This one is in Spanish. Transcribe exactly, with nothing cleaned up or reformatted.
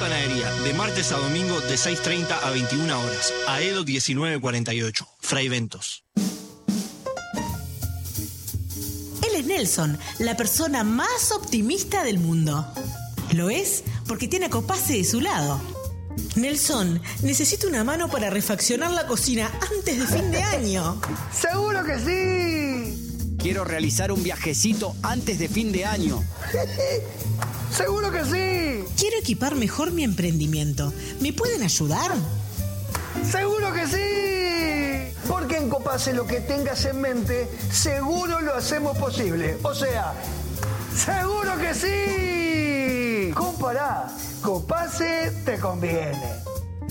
Panadería, de martes a domingo de seis treinta a veintiuna horas. Aedo diecinueve cuarenta y ocho, Fray Ventos. Él es Nelson, la persona más optimista del mundo. Lo es porque tiene a Copase de su lado. Nelson, necesito una mano para refaccionar la cocina antes de fin de año. ¡Seguro que sí! Quiero realizar un viajecito antes de fin de año. ¡Seguro que sí! Quiero equipar mejor mi emprendimiento. ¿Me pueden ayudar? ¡Seguro que sí! Porque en Copase lo que tengas en mente, seguro lo hacemos posible. O sea, ¡seguro que sí! Compará, Copase te conviene.